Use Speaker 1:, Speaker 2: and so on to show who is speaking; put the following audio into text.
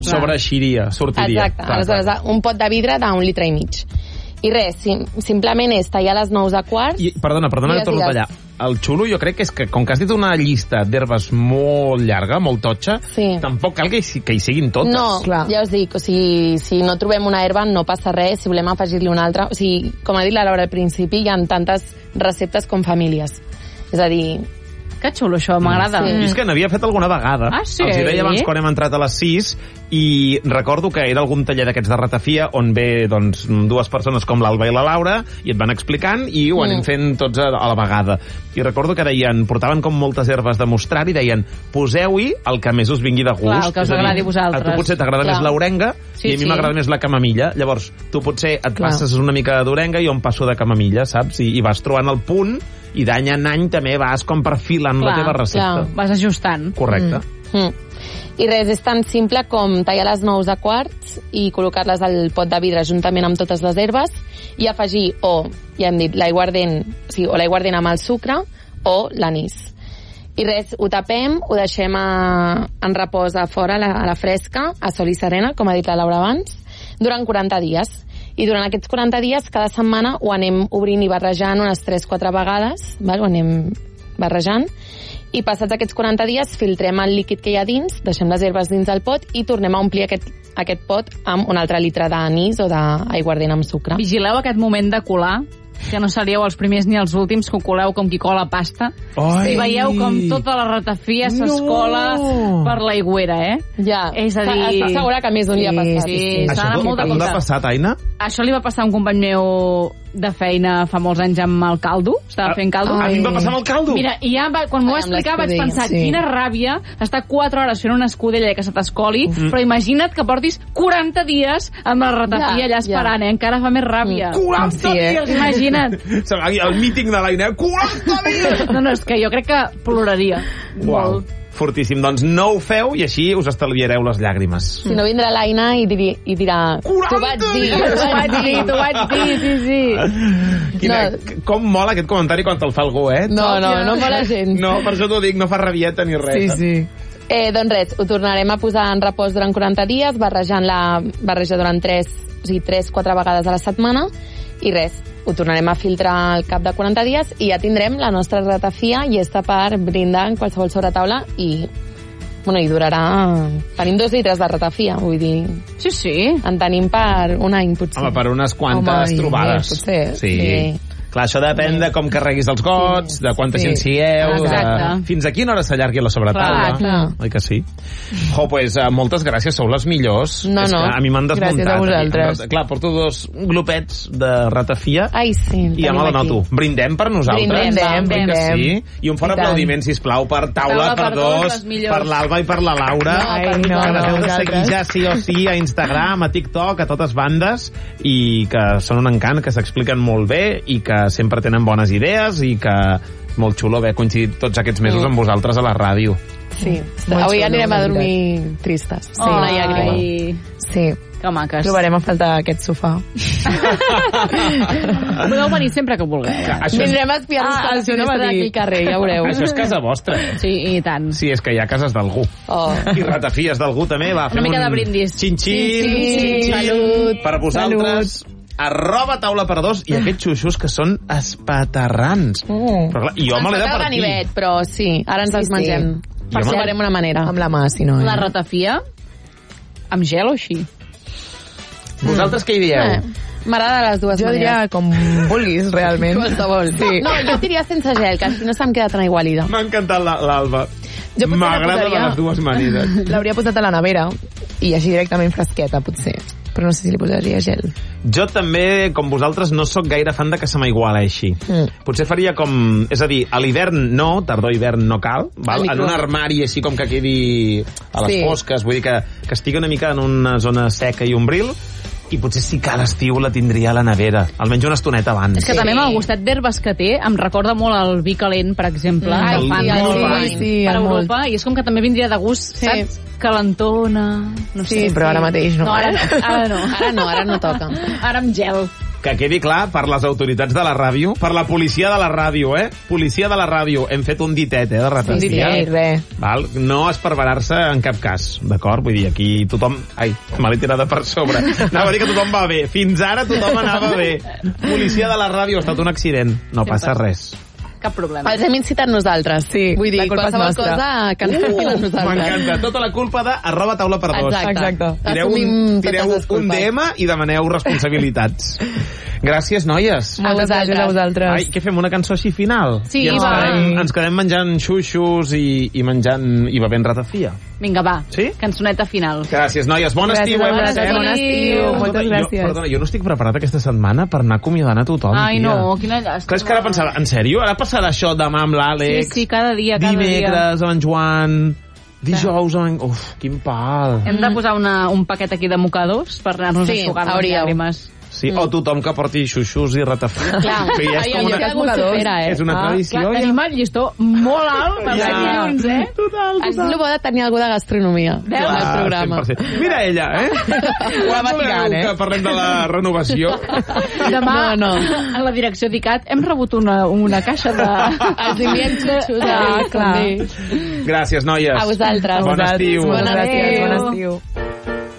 Speaker 1: sobreeixiria, sortiria.
Speaker 2: Exacte, aleshores un pot de vidre d'1,5 litres. I res, simplement és tallar les 9:15.
Speaker 1: I, perdona, que torno a tallar. El xulo jo crec que és que, com que has dit una llista d'herbes molt llarga, molt totxa, tampoc cal que hi siguin totes.
Speaker 2: No, clar. Ja us dic, o sigui, si no trobem una herba no passa res, si volem afegir-li una altra. O sigui, com ha dit la Laura al principi, hi ha tantes receptes com famílies. És a dir...
Speaker 3: Que xulo, això, m'agrada.
Speaker 1: I és que n'havia fet alguna vegada.
Speaker 3: Ah, sí?
Speaker 1: Els hi deia abans quan hem entrat a les 6 i recordo que era algun taller d'aquests de ratafia on ve doncs, dues persones com l'Alba i la Laura i et van explicant i ho anem fent tots a la vegada. I recordo que deien, portaven com moltes herbes de mostrar i deien, poseu-hi el que més us vingui de gust.
Speaker 3: Clar, el que us agradi a vosaltres.
Speaker 1: A tu potser t'agrada més l'orenga i a mi m'agrada més la camamilla. Llavors, tu potser et passes una mica d'orenga i jo em passo de camamilla, saps? I vas trobant el punt i d'any en any també vas com perfilant la teva recepta.
Speaker 3: Vas ajustant.
Speaker 1: Correcte.
Speaker 2: I res, és tan simple com tallar les 9:15 i col·locar-les al pot de vidre juntament amb totes les herbes i afegir ja hem dit, l'aiguardent, o l'aiguardent amb el sucre o l'anís. I res, ho tapem, ho deixem en repòs a fora, a la fresca, a sol i serena, com ha dit la Laura abans, durant 40 dies. I durant aquests 40 dies, cada setmana ho anem obrint i barrejant unes 3-4 vegades, ho anem barrejant, i passats aquests 40 dies filtrem el líquid que hi ha dins, deixem les herbes dins del pot i tornem a omplir aquest pot amb un altre litre d'anís o d'aiguardent amb sucre.
Speaker 3: Vigileu aquest moment de colar, que no seríeu els primers ni els últims que ho coleu com qui cola pasta. I veieu com tota la ratafia s'escola per l'aigüera,
Speaker 2: Ja,
Speaker 3: és a dir...
Speaker 2: Estic segura que més d'un dia ha passat.
Speaker 1: Això t'ha passat, Aina?
Speaker 3: Això li va passar a un company meu de feina fa molts anys amb el caldo. Estava fent caldo.
Speaker 1: A mi em va passar amb el caldo?
Speaker 3: Mira, i ja quan m'ho va explicar vaig pensar, quina ràbia estar 4 hores fent una escudella que se t'escoli, però imagina't que portis 40 dies amb la ratafia allà esperant, encara fa més ràbia.
Speaker 1: 40 dies!
Speaker 3: Imagina't.
Speaker 1: El míting de l'Aina, 40 dies!
Speaker 3: No, és que jo crec que ploraria. Molt.
Speaker 1: Fortíssim, doncs no ho feu i així us estalviareu les llàgrimes.
Speaker 2: Si no vindrà l'Aina i dirà t'ho vaig dir, sí.
Speaker 1: Com mola aquest comentari quan te'l fa algú,
Speaker 2: No mola gens.
Speaker 1: No, per això t'ho dic, no fa rabieta ni res.
Speaker 2: Sí. Doncs res, ho tornarem a posar en repòs durant 40 dies, barrejant la barreja durant 3-4 vegades a la setmana, i res, ho tornarem a filtrar al cap de 40 dies i ja tindrem la nostra ratafia llesta per brindar en qualsevol sobretaula i durarà... Tenim 2 litres de ratafia, vull dir...
Speaker 3: Sí.
Speaker 2: En tenim per un any, potser.
Speaker 1: Home, per unes quantes trobades.
Speaker 2: Potser, sí.
Speaker 1: Clar, això depèn de com carreguis els gots, de quanta gent sigueu, fins a quina hora s'allargui la sobretaula.
Speaker 2: Clar.
Speaker 1: Oi que sí? Pues moltes gràcies, sou les millors.
Speaker 2: No.
Speaker 1: A mi m'han desmuntat.
Speaker 2: Gràcies a vosaltres.
Speaker 1: Clar, porto 2 glopets de ratafia.
Speaker 2: Ai, sí.
Speaker 1: I ja me la noto. Brindem per nosaltres.
Speaker 2: Brindem.
Speaker 1: Sí? I un fort aplaudiment, sisplau, per Taula per 2, per l'Alba i per la Laura. Que l'heu de seguir ja sí o sí a Instagram, a TikTok, a totes bandes, i que són un encant, que s'expliquen molt bé i que sempre tenen bones idees i que molt xulo haver coincidit tots aquests mesos amb vosaltres a la ràdio.
Speaker 2: Sí, avui anirem a dormir tristes. Sí, una llàgrima. Sí.
Speaker 3: Que maques.
Speaker 2: Trobarem a faltar aquest sofà.
Speaker 3: Podeu venir sempre que vulgueu.
Speaker 2: Vindrem a espiar l'instal·lació d'aquí al carrer, ja veureu.
Speaker 1: Això és casa vostra.
Speaker 3: Sí, i tant.
Speaker 1: Sí, és que hi ha cases d'algú. I ratafies d'algú també. Va,
Speaker 3: una mica de brindis.
Speaker 1: Xin-xin.
Speaker 2: Salut.
Speaker 1: Per vosaltres. @taula per2 i aquests xuxos que són espaterrans. Però clar, jo me l'he de partir.
Speaker 2: Ganivet, però sí, ara ens els mengem. Farem una manera.
Speaker 4: Amb la mà, si no.
Speaker 3: La ratafia amb gel o així?
Speaker 1: Vosaltres què hi dieu?
Speaker 2: M'agrada les dues
Speaker 4: maneres. Jo diria com vulguis, realment.
Speaker 2: Qualsevol. Sí. No, jo diria sense gel, que si no se'm queda tan aigualida.
Speaker 1: M'ha encantat l'Alba. M'agrada de les dues maneres.
Speaker 4: L'hauria posat a la nevera i així directament fresqueta, potser. Però no sé si li posaria gel.
Speaker 1: Jo també, com vosaltres, no sóc gaire fan de que se m'aigualeixi. Potser faria com... És a dir, a l'hivern no, tardor-hivern no cal, val? En un armari així com que quedi a les fosques, vull dir que estigui una mica en una zona seca i ombril, i potser sí que a l'estiu la tindria a la nevera, almenys una estoneta abans.
Speaker 3: És que també amb el gustet d'herbes que té em recorda molt el vi calent, per exemple, que fan molt per Europa, i és com que també vindria de gust, saps? Calentona...
Speaker 4: Sí, però ara mateix no.
Speaker 3: Ara no.
Speaker 2: Ara no toca.
Speaker 3: Ara amb gel.
Speaker 1: que quedi clar per les autoritats de la ràdio, per la policia de la ràdio, Policia de la ràdio, hem fet un ditet, de ratafia.
Speaker 4: Sí, res.
Speaker 1: Val? No esparverar-se en cap cas, d'acord? Vull dir, aquí tothom... Ai, me l'he tirada per sobre. Anava a dir que tothom va bé. Fins ara tothom anava bé. Policia de la ràdio, ha estat un accident. No passa res.
Speaker 3: Cap problema.
Speaker 2: Els hem incitat nosaltres.
Speaker 4: Sí,
Speaker 2: vull dir, qualsevol cosa que ens facin a nosaltres.
Speaker 1: M'encanta. Tota la culpa de @taula2.
Speaker 2: Exacte.
Speaker 1: Tireu un DM i demaneu responsabilitats. Gràcies, noies.
Speaker 4: Moltes gràcies a vosaltres.
Speaker 1: Ai, què fem, una cançó així final?
Speaker 3: Sí,
Speaker 1: I ens quedem menjant xuxos i menjant i bevent ratafia.
Speaker 3: Vinga, va.
Speaker 1: Sí?
Speaker 3: Cançoneta final.
Speaker 1: Gràcies, noies. Bon estiu.
Speaker 4: Bon estiu. Moltes gràcies.
Speaker 1: Perdona, jo no estic preparat aquesta setmana per anar acomiadant a tothom.
Speaker 3: Ai, no, quina llàstima.
Speaker 1: Clar, és que ara pensava, en sèrio? Ara passarà això demà amb l'Àlex?
Speaker 3: Sí, cada dia.
Speaker 1: Dimecres amb en Joan... Dijous amb... Uf, quin pal.
Speaker 3: Hem de posar un paquet aquí de mocadors per anar-nos enxugant les llàgrimes.
Speaker 1: Sí, o tothom que porti xuxus i ratafia.
Speaker 2: Clar,
Speaker 1: que ja és com
Speaker 2: una...
Speaker 1: És una tradició.
Speaker 3: Clar, tenim el llistó molt alt per ser dilluns,
Speaker 1: Total.
Speaker 2: És el bo de tenir alguna de gastronomia al programa.
Speaker 1: 100%. Mira ella, Quan voleu que parlem de la renovació?
Speaker 3: Demà, a la direcció d'ICAT, hem rebut una caixa de...
Speaker 2: Els enviem xuxos.
Speaker 4: Clar.
Speaker 1: Gràcies, noies.
Speaker 2: A vosaltres.
Speaker 1: Bon estiu.
Speaker 4: Gràcies, bon estiu.